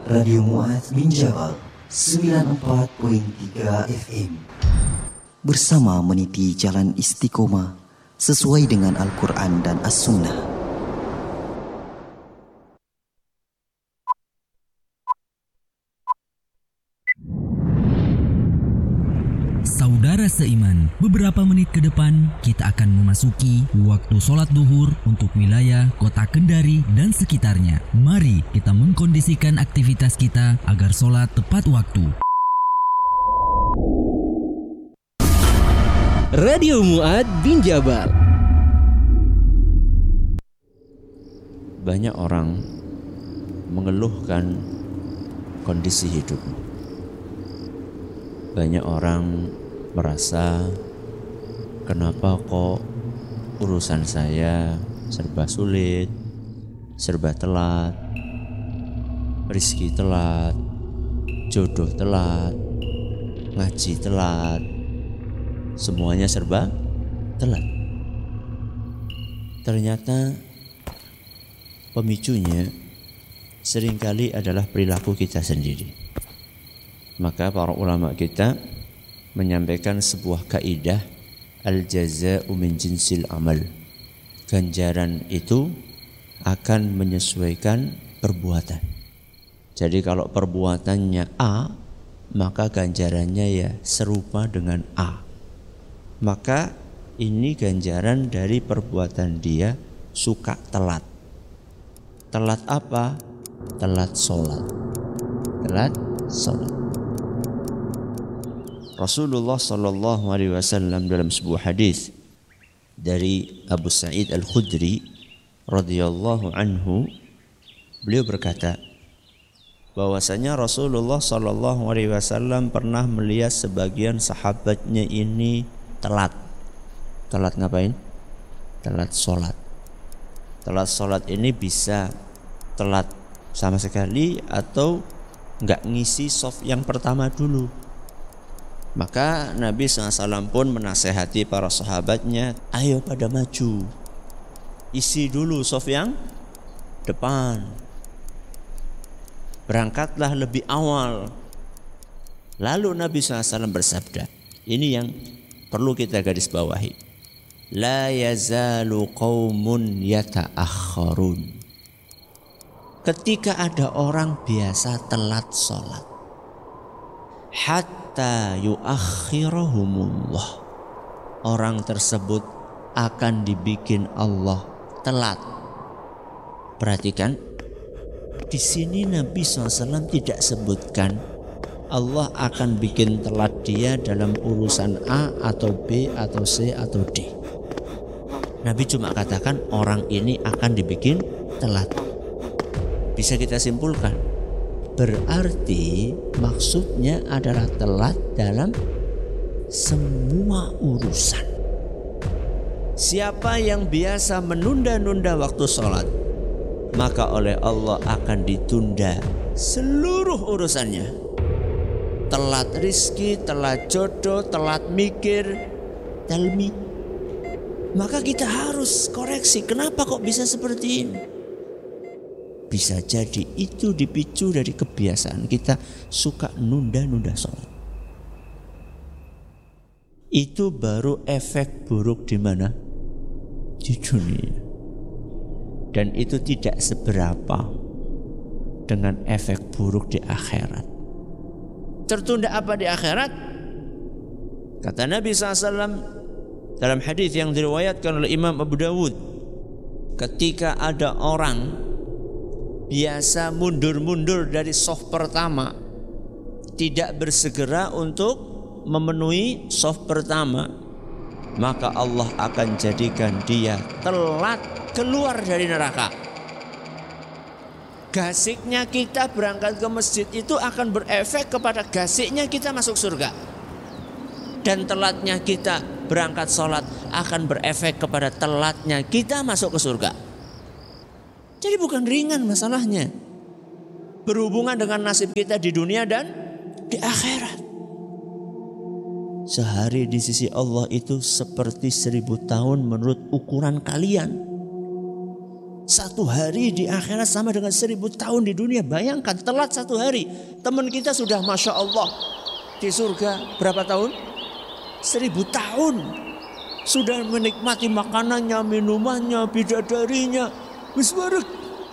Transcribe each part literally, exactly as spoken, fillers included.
Radio Mu'adz bin Jabal sembilan puluh empat koma tiga F M. Bersama meniti jalan istiqomah sesuai dengan Al-Quran dan As-Sunnah. Saudara seiman, beberapa menit ke depan kita akan memasuki waktu sholat duhur untuk wilayah kota Kendari dan sekitarnya. Mari kita mengkondisikan aktivitas kita agar sholat tepat waktu. Radio Mu'adz bin Jabal. Banyak orang mengeluhkan kondisi hidup. Banyak orang merasa, kenapa kok urusan saya serba sulit, serba telat, rezeki telat, jodoh telat, ngaji telat, semuanya serba telat. Ternyata pemicunya seringkali adalah perilaku kita sendiri. Maka para ulama kita menyampaikan sebuah kaidah, al-jaza'u min jinsil amal. Ganjaran itu akan menyesuaikan perbuatan. Jadi kalau perbuatannya A, maka ganjarannya ya serupa dengan A. Maka ini ganjaran dari perbuatan dia suka telat. Telat apa? Telat sholat. Telat sholat. Rasulullah sallallahu alaihi wasallam dalam sebuah hadis dari Abu Sa'id Al-Khudri radhiyallahu anhu, beliau berkata bahwasanya Rasulullah sallallahu alaihi wasallam pernah melihat sebagian sahabatnya ini telat. Telat ngapain? Telat sholat. Telat sholat ini bisa telat sama sekali atau enggak ngisi shaf yang pertama dulu. Maka Nabi shallallahu alaihi wasallam pun menasehati para sahabatnya, ayo pada maju, isi dulu shaf yang depan, berangkatlah lebih awal. Lalu Nabi shallallahu alaihi wasallam bersabda, ini yang perlu kita garis bawahi, la yazalu qaumun yata'akhkharun. Ketika ada orang biasa telat sholat, hatta yuakhirahumullah, orang tersebut akan dibikin Allah telat. Perhatikan, di sini Nabi shallallahu alaihi wasallam tidak sebutkan Allah akan bikin telat dia dalam urusan A atau B atau C atau D. Nabi cuma katakan orang ini akan dibikin telat. Bisa kita simpulkan, berarti maksudnya adalah telat dalam semua urusan. Siapa yang biasa menunda-nunda waktu sholat, maka oleh Allah akan ditunda seluruh urusannya. Telat rizki, telat jodoh, telat mikir, talmi. Maka kita harus koreksi, kenapa kok bisa seperti ini? Bisa jadi itu dipicu dari kebiasaan kita suka nunda-nunda sholat. Itu baru efek buruk di mana? Di dunia. Dan itu tidak seberapa dengan efek buruk di akhirat. Tertunda apa di akhirat? Kata Nabi shallallahu alaihi wasallam dalam hadis yang diriwayatkan oleh Imam Abu Dawud, ketika ada orang biasa mundur-mundur dari shaf pertama, tidak bersegera untuk memenuhi shaf pertama, maka Allah akan jadikan dia telat keluar dari neraka. Gasiknya kita berangkat ke masjid itu akan berefek kepada gasiknya kita masuk surga. Dan telatnya kita berangkat sholat akan berefek kepada telatnya kita masuk ke surga. Jadi bukan ringan masalahnya, berhubungan dengan nasib kita di dunia dan di akhirat. Sehari di sisi Allah itu seperti seribu tahun menurut ukuran kalian. Satu hari di akhirat sama dengan seribu tahun di dunia. Bayangkan telat satu hari. Teman kita sudah Masya Allah di surga berapa tahun? Seribu tahun. Sudah menikmati makanannya, minumannya, bidadarinya. Wisbarek.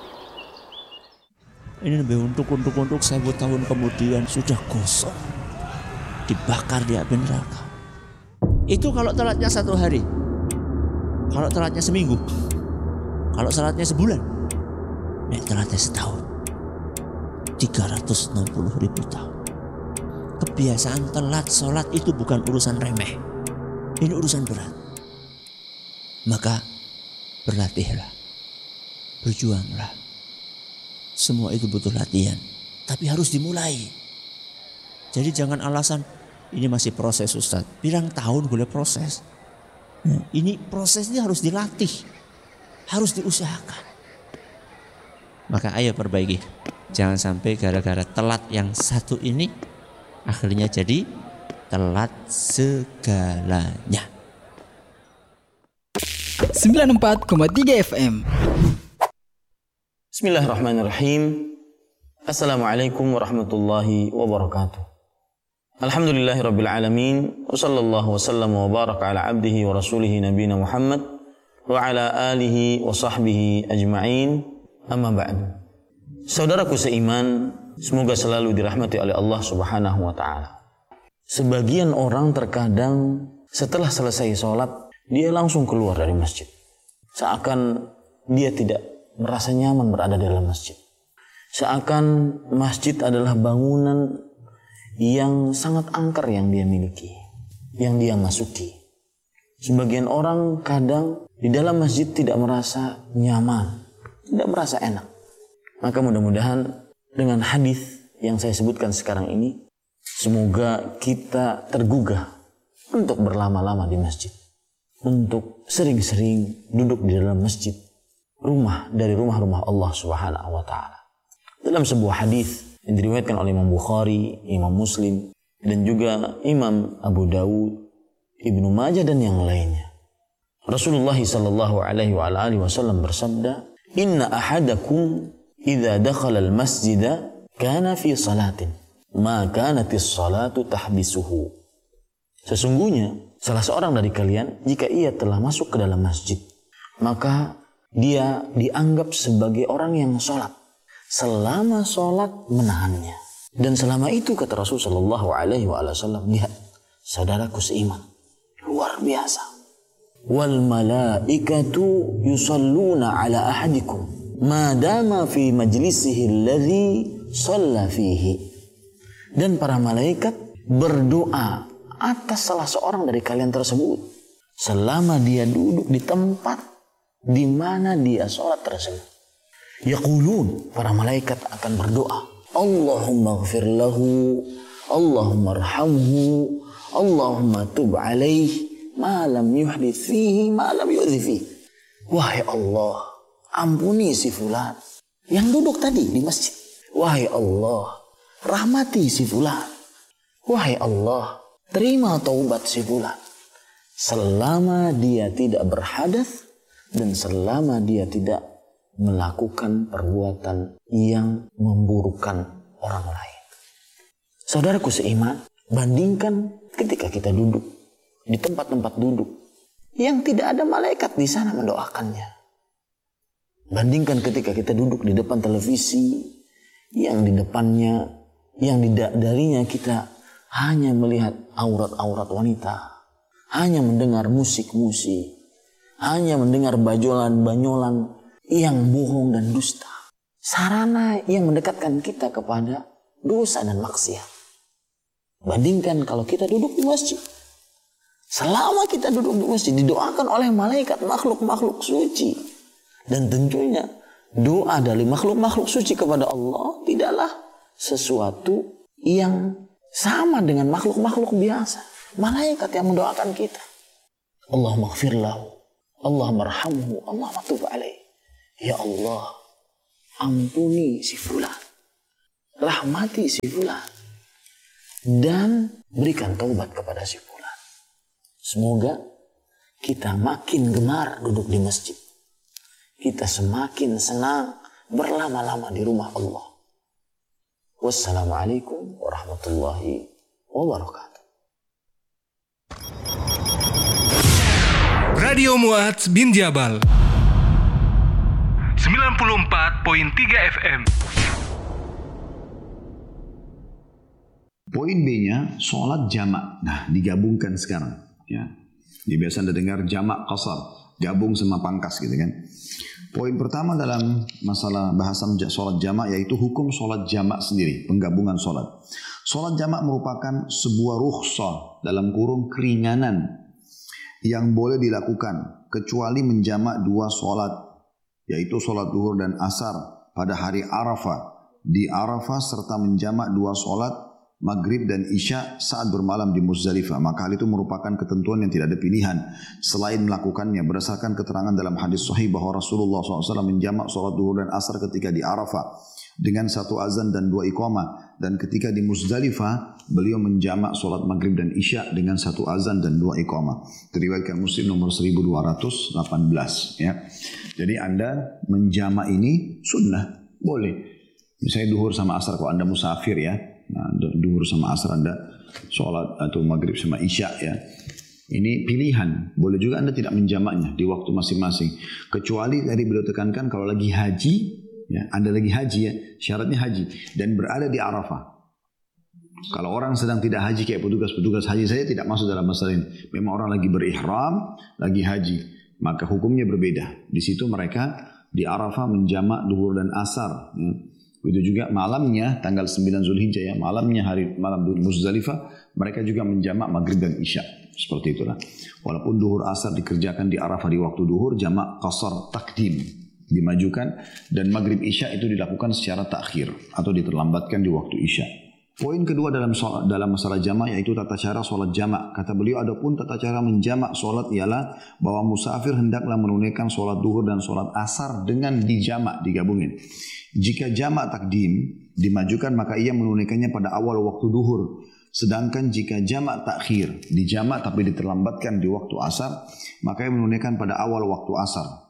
Ini lebih untuk-untuk-untuk seribu tahun kemudian sudah gosong. Dibakar di api neraka. Itu kalau telatnya satu hari. Kalau telatnya seminggu. Kalau telatnya sebulan. Nek telatnya setahun. tiga ratus enam puluh ribu tahun. Kebiasaan telat sholat itu bukan urusan remeh. Ini urusan berat. Maka berlatihlah. Berjuanglah. Semua itu butuh latihan. Tapi harus dimulai. Jadi jangan alasan ini masih proses Ustaz. Pirang tahun boleh proses. Nah, ini prosesnya harus dilatih. Harus diusahakan. Maka ayo perbaiki. Jangan sampai gara-gara telat yang satu ini akhirnya jadi telat segalanya. sembilan puluh empat koma tiga F M. Bismillahirrahmanirrahim. Assalamualaikum warahmatullahi wabarakatuh. Alhamdulillahirabbil alamin. Wa sallallahu wasallam wa baraka ala abdihi wa rasulihi nabiyina Muhammad wa ala alihi wa sahbihi ajma'in. Amma ba'du. Saudaraku seiman, semoga selalu dirahmati oleh Allah Subhanahu wa taala. Sebagian orang terkadang setelah selesai sholat, dia langsung keluar dari masjid. Seakan dia tidak merasa nyaman berada di dalam masjid. Seakan masjid adalah bangunan yang sangat angker yang dia miliki, yang dia masuki. Sebagian orang kadang di dalam masjid tidak merasa nyaman, tidak merasa enak. Maka mudah-mudahan dengan hadis yang saya sebutkan sekarang ini, semoga kita tergugah untuk berlama-lama di masjid, untuk sering-sering duduk di dalam masjid, rumah dari rumah-rumah Allah Subhanahu wa taala. Dalam sebuah hadis yang diriwayatkan oleh Imam Bukhari, Imam Muslim, dan juga Imam Abu Dawud, Ibnu Majah dan yang lainnya, Rasulullah sallallahu alaihi wa alihi wasallam bersabda, "Inna ahadakum idza dakhala al-masjida kana fi salatin, ma kanatis salatu tahbisuhu." Sesungguhnya salah seorang dari kalian jika ia telah masuk ke dalam masjid, maka dia dianggap sebagai orang yang sholat selama sholat menahannya. Dan selama itu kata Rasul sallallahu alaihi wasallam, lihat saudaraku seiman, luar biasa. Wal malaikatu yusalluna ala ahadikum ma dama fi majlisihi alladhi shalla fihi. Dan para malaikat berdoa atas salah seorang dari kalian tersebut selama dia duduk di tempat di mana dia sholat tersebut. Yaqulun, para malaikat akan berdoa, Allahumma ghfir lahu, Allahumma arhamhu, Allahumma tub alaih, ma lam yuhdith fihi, ma lam yu'dhi fihi. Wahai Allah, ampuni si fulan yang duduk tadi di masjid. Wahai Allah, rahmati si fulan. Wahai Allah, terima taubat si fulan selama dia tidak berhadas dan selama dia tidak melakukan perbuatan yang memburukkan orang lain. Saudaraku seiman, bandingkan ketika kita duduk di tempat-tempat duduk yang tidak ada malaikat di sana mendoakannya. Bandingkan ketika kita duduk di depan televisi yang di depannya, yang di darinya kita hanya melihat aurat-aurat wanita, hanya mendengar musik-musik, hanya mendengar bajolan-banyolan yang bohong dan dusta. Sarana yang mendekatkan kita kepada dosa dan maksiat. Bandingkan kalau kita duduk di masjid. Selama kita duduk di masjid didoakan oleh malaikat makhluk-makhluk suci. Dan tentunya doa dari makhluk-makhluk suci kepada Allah tidaklah sesuatu yang sama dengan makhluk-makhluk biasa. Malaikat yang mendoakan kita. Allahumma ghfir lahu, Allahumma arhamhu, Allahumma tub alaih. Ya Allah, ampuni si fulan, rahmati si fulan, dan berikan taubat kepada si fulan. Semoga kita makin gemar duduk di masjid. kita semakin senang berlama-lama di rumah Allah. Wassalamualaikum warahmatullahi wabarakatuh. Radio Mu'adz bin Jabal sembilan puluh empat koma tiga F M. Poin B-nya sholat jamak. Nah, digabungkan sekarang. Ya, biasa Anda dengar jamak qasar, gabung sama pangkas gitu kan. Poin pertama dalam masalah bahasan sholat jamak yaitu hukum sholat jamak sendiri, penggabungan sholat. Sholat jamak merupakan sebuah rukhsah dalam kurung keringanan yang boleh dilakukan kecuali menjamak dua sholat, yaitu sholat duhur dan asar pada hari Arafah di Arafah serta menjamak dua sholat maghrib dan isya saat bermalam di Muzdalifah. Maka hal itu merupakan ketentuan yang tidak ada pilihan selain melakukannya berdasarkan keterangan dalam hadis sahih bahwa Rasulullah shallallahu alaihi wasallam menjamak sholat duhur dan asar ketika di Arafah dengan satu azan dan dua iqamah, dan ketika di Muzdalifah beliau menjamak sholat maghrib dan isya dengan satu azan dan dua iqamah. Diriwayatkan Muslim nomor seribu dua ratus delapan belas. Ya. Jadi Anda menjamak ini sunnah, boleh. Misalnya duhur sama asar kalau Anda musafir ya. Nah, duhur sama asar Anda sholat atau maghrib sama isya ya. Ini pilihan. Boleh juga Anda tidak menjamaknya di waktu masing-masing. Kecuali tadi beliau tekankan kalau lagi haji, ya, Anda lagi haji ya, syaratnya haji dan berada di Arafah. Kalau orang sedang tidak haji kayak petugas-petugas haji saya tidak masuk dalam masalah ini. Memang orang lagi berihram, lagi haji, maka hukumnya berbeda. Di situ mereka di Arafah menjamak duhur dan asar. Ya. Itu juga malamnya tanggal sembilan Zulhijjah ya, malamnya hari malam di Muzdalifah mereka juga menjamak maghrib dan isya. Seperti itulah. Walaupun duhur asar dikerjakan di Arafah di waktu duhur, jamak qasar takdim dimajukan, dan maghrib isya itu dilakukan secara takhir atau diterlambatkan di waktu isya. Poin kedua dalam solat, dalam masalah jamak yaitu tata cara solat jamak. Kata beliau, adapun tata cara menjamak solat ialah bahwa musafir hendaklah menunaikan solat duhur dan solat asar dengan dijamak, digabungin. Jika jamak takdim dimajukan maka ia menunaikannya pada awal waktu duhur. Sedangkan jika jamak takhir dijamak tapi diterlambatkan di waktu asar, maka ia menunaikan pada awal waktu asar.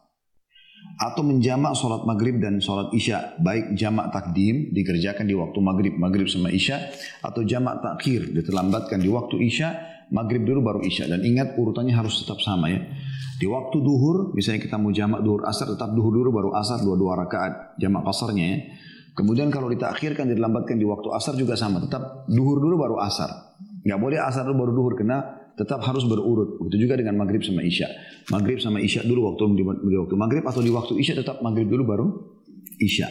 Atau menjamak solat maghrib dan solat isya, baik jamak takdim dikerjakan di waktu maghrib, maghrib sama isya, atau jamak takhir diterlambatkan di waktu isya, maghrib dulu baru isya. Dan ingat urutannya harus tetap sama ya. Di waktu duhur, misalnya kita mau jamak duhur asar, tetap duhur dulu baru asar, dua-dua rakaat jamak qasarnya ya. Kemudian kalau ditakhirkan, dilambatkan di waktu asar juga sama, tetap duhur dulu baru asar. Nggak boleh asar dulu baru duhur, karena tetap harus berurut. Begitu juga dengan maghrib sama isya. Maghrib sama isya dulu waktu di, di waktu maghrib, atau di waktu isya tetap maghrib dulu baru isya.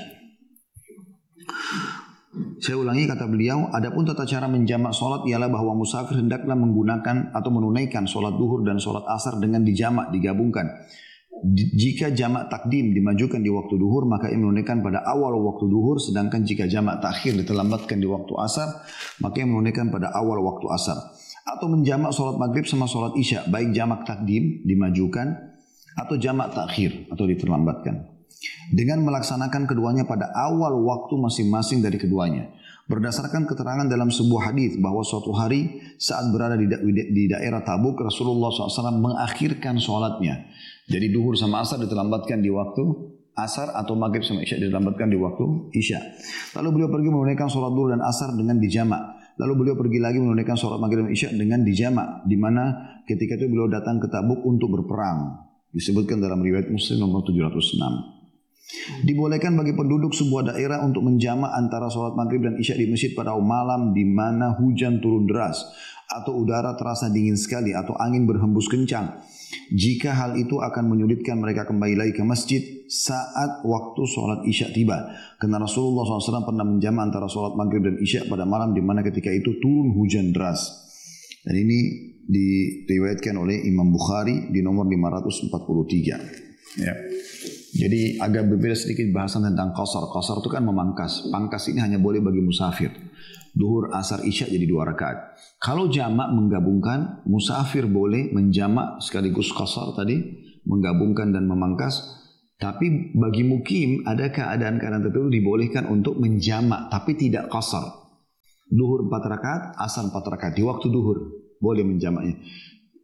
Saya ulangi kata beliau, adapun tata cara menjamak solat ialah bahwa musafir hendaklah menggunakan atau menunaikan solat duhur dan solat asar dengan dijamak, digabungkan. Jika jamak takdim dimajukan di waktu duhur, maka ia menunaikan pada awal waktu duhur, sedangkan jika jamak takhir diterlambatkan di waktu asar, maka ia menunaikan pada awal waktu asar. Atau menjamak solat maghrib sama solat isya, baik jamak takdim dimajukan atau jamak takhir atau diterlambatkan, dengan melaksanakan keduanya pada awal waktu masing-masing dari keduanya. Berdasarkan keterangan dalam sebuah hadis bahwa suatu hari saat berada di, da- di daerah Tabuk, Rasulullah shallallahu alaihi wasallam mengakhirkan sholatnya. Jadi duhur sama asar diterlambatkan di waktu asar, atau maghrib sama isya diterlambatkan di waktu isya. Lalu beliau pergi menunaikan sholat duhur dan asar dengan dijamak. Lalu beliau pergi lagi menunaikan sholat maghrib dan isya dengan dijamak, di mana ketika itu beliau datang ke Tabuk untuk berperang. Disebutkan dalam riwayat Muslim nomor tujuh ratus enam. Dibolehkan bagi penduduk sebuah daerah untuk menjamak antara sholat maghrib dan isya di masjid pada malam di mana hujan turun deras atau udara terasa dingin sekali atau angin berhembus kencang, jika hal itu akan menyulitkan mereka kembali lagi ke masjid saat waktu sholat isya tiba. Karena Rasulullah shallallahu alaihi wasallam pernah menjamak antara sholat maghrib dan isya pada malam di mana ketika itu turun hujan deras. Dan ini diriwayatkan oleh Imam Bukhari di nomor lima ratus empat puluh tiga. Ya. Jadi agak berbeda sedikit bahasan tentang qasar. Qasar itu kan memangkas. Pangkas ini hanya boleh bagi musafir. Duhur, asar, isya jadi dua rakaat. Kalau jamak menggabungkan, musafir boleh menjamak sekaligus qasar tadi, menggabungkan dan memangkas. Tapi bagi mukim ada keadaan-keadaan tertentu dibolehkan untuk menjamak, tapi tidak qasar. Duhur empat rakaat, asar empat rakaat di waktu duhur boleh menjamaknya.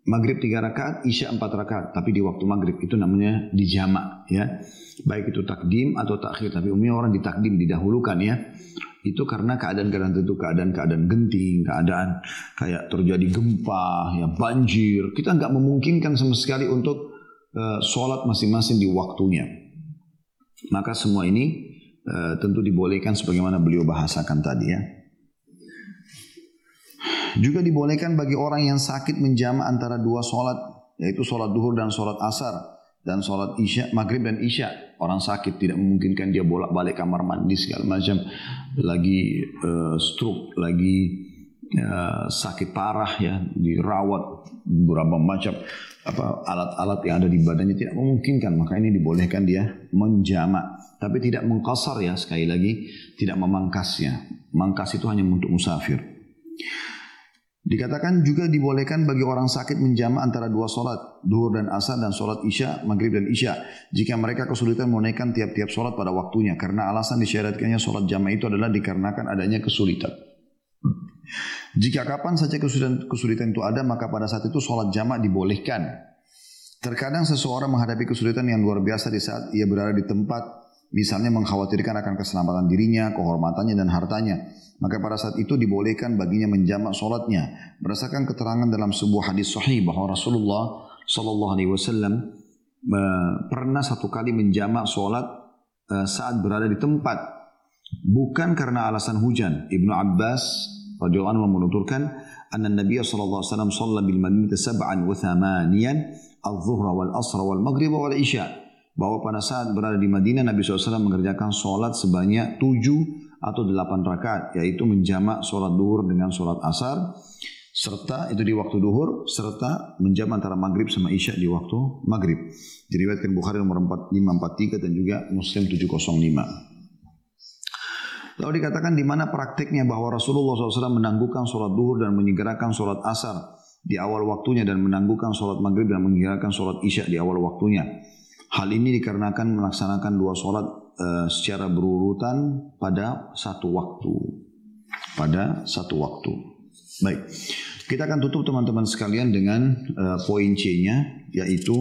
maghrib tiga rakaat, isya empat rakaat, tapi di waktu maghrib itu namanya dijamak ya. Baik itu takdim atau takhir, tapi umumnya orang ditakdim, didahulukan ya. Itu karena keadaan-keadaan tertentu, keadaan-keadaan genting, keadaan kayak terjadi gempa, ya banjir. Kita nggak memungkinkan sama sekali untuk uh, sholat masing-masing di waktunya. Maka semua ini uh, tentu dibolehkan sebagaimana beliau bahasakan tadi ya. Juga dibolehkan bagi orang yang sakit menjamak antara dua sholat, yaitu sholat duhur dan sholat asar, dan sholat isya, maghrib dan isya. Orang sakit tidak memungkinkan dia bolak-balik kamar mandi segala macam, lagi uh, stroke, lagi uh, sakit parah ya, dirawat beberapa macam apa alat-alat yang ada di badannya, tidak memungkinkan. Maka ini dibolehkan dia menjamak, tapi tidak mengqasar ya, sekali lagi tidak memangkasnya. Mangkas itu hanya untuk musafir. Dikatakan juga dibolehkan bagi orang sakit menjamak antara dua solat, duhur dan asar, dan solat isya, maghrib dan isya, jika mereka kesulitan menunaikan tiap-tiap solat pada waktunya, karena alasan disyariatkannya solat jamak itu adalah dikarenakan adanya kesulitan. Jika kapan saja kesulitan, kesulitan itu ada, maka pada saat itu solat jamak dibolehkan. Terkadang seseorang menghadapi kesulitan yang luar biasa di saat ia berada di tempat, misalnya mengkhawatirkan akan keselamatan dirinya, kehormatannya dan hartanya. Maka pada saat itu dibolehkan baginya menjamak solatnya. Berdasarkan keterangan dalam sebuah hadis sahih bahwa Rasulullah Sallallahu Alaihi Wasallam pernah satu kali menjamak solat saat berada di tempat, bukan karena alasan hujan. Ibnu Abbas radhiyallahu anhu menuturkan, anna Nabi Sallallahu Alaihi Wasallam shalla bil Madinah sab'an wa thamaniyan al-zuhra wal asra wal maghrib wal isya. Bahwa pada saat berada di Madinah, Nabi shallallahu alaihi wasallam mengerjakan solat sebanyak tujuh atau delapan rakaat, yaitu menjamak solat duhur dengan solat asar, serta itu di waktu duhur, serta menjamak antara maghrib sama isya di waktu maghrib. Diriwayatkan Bukhari nomor empat lima empat tiga dan juga Muslim tujuh nol lima. Lalu dikatakan di mana praktiknya bahwa Rasulullah shallallahu alaihi wasallam menangguhkan solat duhur dan menyegerakan solat asar di awal waktunya, dan menangguhkan solat maghrib dan menyegerakan solat isya di awal waktunya. Hal ini dikarenakan melaksanakan dua solat uh, secara berurutan pada satu waktu. Pada satu waktu. Baik, kita akan tutup teman-teman sekalian dengan uh, poin C-nya, yaitu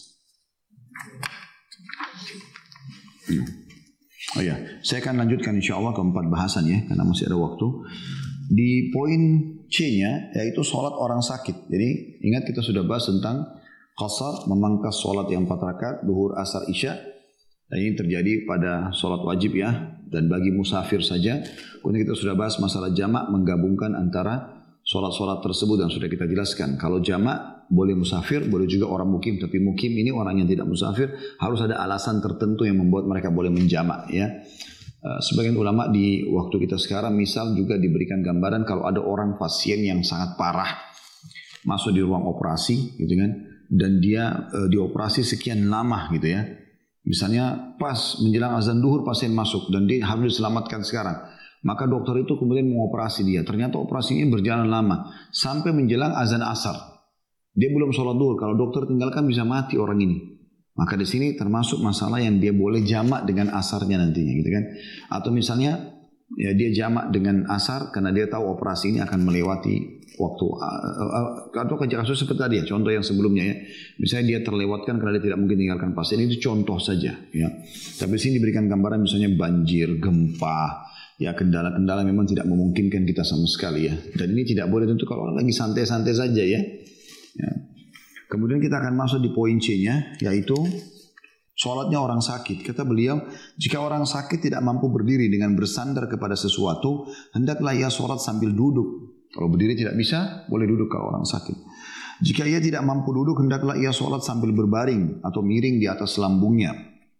hmm. oh ya, saya akan lanjutkan insya Allah keempat bahasan ya, karena masih ada waktu. Di poin C-nya yaitu solat orang sakit. Jadi ingat kita sudah bahas tentang qasar, memangkas solat yang empat rakaat, duhur, asar, isya. Dan ini terjadi pada solat wajib ya, dan bagi musafir saja. Kemudian kita sudah bahas masalah jamak, menggabungkan antara solat-solat tersebut, dan sudah kita jelaskan. Kalau jamak boleh musafir, boleh juga orang mukim. Tapi mukim ini orang yang tidak musafir, harus ada alasan tertentu yang membuat mereka boleh menjamak ya. Sebagian ulama di waktu kita sekarang misal juga diberikan gambaran kalau ada orang pasien yang sangat parah masuk di ruang operasi gitu kan, dan dia e, dioperasi sekian lama gitu ya. Misalnya pas menjelang azan duhur pasien masuk dan dia harus diselamatkan sekarang. Maka dokter itu kemudian mengoperasi dia. Ternyata operasinya berjalan lama sampai menjelang azan asar. Dia belum sholat duhur. Kalau dokter tinggalkan bisa mati orang ini. Maka di sini termasuk masalah yang dia boleh jamak dengan asarnya nantinya gitu kan. Atau misalnya ya dia jamak dengan asar karena dia tahu operasi ini akan melewati waktu, atau kasus seperti tadi ya, contoh yang sebelumnya ya, misalnya dia terlewatkan karena dia tidak mungkin tinggalkan pasien, itu contoh saja ya. Tapi sini diberikan gambaran misalnya banjir, gempa, ya kendala-kendala memang tidak memungkinkan kita sama sekali ya. Dan ini tidak boleh tentu kalau orang lagi santai-santai saja ya. Ya. Kemudian kita akan masuk di poin C-nya, yaitu sholatnya orang sakit. Kata beliau, jika orang sakit tidak mampu berdiri dengan bersandar kepada sesuatu, hendaklah ia sholat sambil duduk. Kalau berdiri tidak bisa, boleh duduk kalau orang sakit. Jika ia tidak mampu duduk, hendaklah ia sholat sambil berbaring atau miring di atas lambungnya.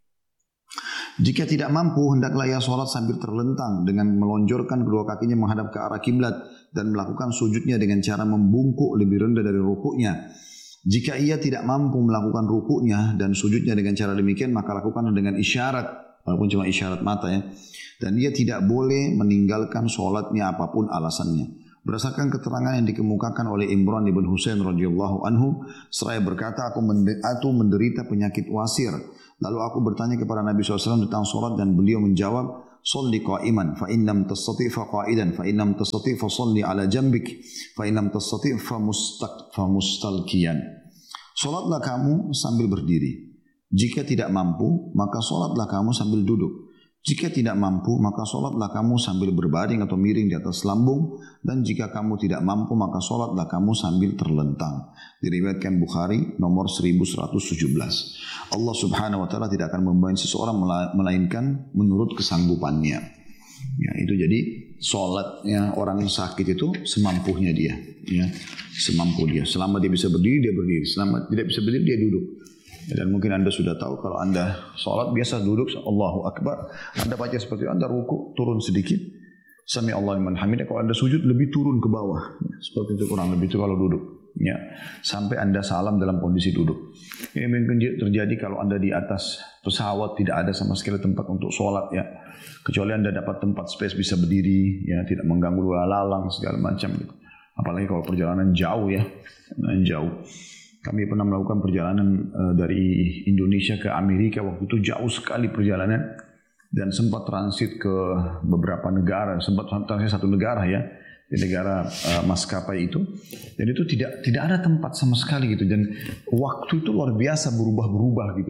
Jika tidak mampu, hendaklah ia sholat sambil terlentang dengan melonjorkan kedua kakinya menghadap ke arah kiblat dan melakukan sujudnya dengan cara membungkuk lebih rendah dari rukuknya. Jika ia tidak mampu melakukan rukuknya dan sujudnya dengan cara demikian, maka lakukanlah dengan isyarat, walaupun cuma isyarat mata ya. Dan dia tidak boleh meninggalkan sholatnya apapun alasannya. Berdasarkan keterangan yang dikemukakan oleh Imran ibn Husain radhiyallahu anhu, seraya berkata, aku menderita penyakit wasir. Lalu aku bertanya kepada Nabi shallallahu alaihi wasallam tentang sholat, dan beliau menjawab, صلي قائما فإن لم تستطيع فقائدا فإن لم تستطيع فصلي على جنبك فإن لم تستطيع فمستق فمستلقيا. Salatlah kamu sambil berdiri. Jika tidak mampu, maka salatlah kamu sambil duduk. Jika tidak mampu, maka salatlah kamu sambil berbaring atau miring di atas lambung. Dan jika kamu tidak mampu, maka salatlah kamu sambil terlentang. Diriwayatkan Bukhari nomor seribu seratus tujuh belas. Allah Subhanahu wa taala tidak akan membawa seseorang melainkan menurut kesanggupannya. Ya, itu jadi salatnya orang sakit itu semampunya dia, ya, semampu dia. Selama dia bisa berdiri dia berdiri, selama tidak bisa berdiri dia duduk. Dan mungkin Anda sudah tahu kalau Anda salat biasa duduk, Allahu Akbar. Anda baca seperti itu, Anda ruku turun sedikit, Sami Allahu liman hamidah. Kalau Anda sujud lebih turun ke bawah, seperti itu kurang lebih itu kalau duduk. Ya, sampai Anda salam dalam kondisi duduk. Ini mungkin terjadi kalau Anda di atas pesawat tidak ada sama sekali tempat untuk sholat, ya. Kecuali Anda dapat tempat space bisa berdiri, ya, tidak mengganggu lalang segala macam gitu. Apalagi kalau perjalanan jauh, ya, jauh. Kami pernah melakukan perjalanan uh, dari Indonesia ke Amerika, waktu itu jauh sekali perjalanan dan sempat transit ke beberapa negara, sempat transit satu negara, ya, di negara uh, maskapai itu, dan itu tidak tidak ada tempat sama sekali gitu, dan waktu itu luar biasa berubah-berubah gitu.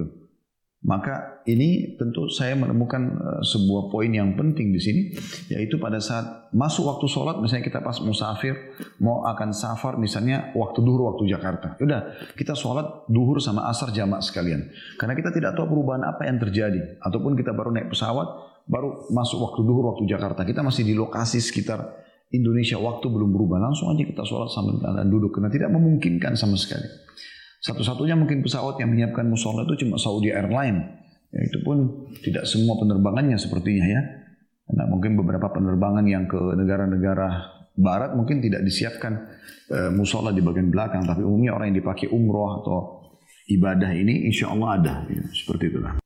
Maka ini tentu saya menemukan uh, sebuah poin yang penting di sini, yaitu pada saat masuk waktu sholat, misalnya kita pas musafir mau akan safar, misalnya waktu duhur waktu Jakarta, udah kita sholat duhur sama asar jamak sekalian, karena kita tidak tahu perubahan apa yang terjadi, ataupun kita baru naik pesawat baru masuk waktu duhur waktu Jakarta, kita masih di lokasi sekitar Indonesia, waktu belum berubah, langsung aja kita sholat sambil keadaan duduk, karena tidak memungkinkan sama sekali. Satu-satunya mungkin pesawat yang menyiapkan musola itu cuma Saudi Airlines, ya, itu pun tidak semua penerbangannya sepertinya, ya, karena mungkin beberapa penerbangan yang ke negara-negara barat mungkin tidak disiapkan e, musola di bagian belakang, tapi umumnya orang yang dipakai umroh atau ibadah ini insya Allah ada, ya, seperti itulah.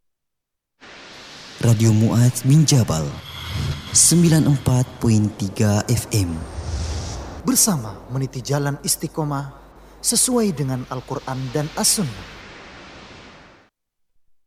Radio Mu'adz bin Jabal sembilan puluh empat koma tiga F M. Bersama meniti jalan istiqomah sesuai dengan Al-Quran dan As-Sunnah.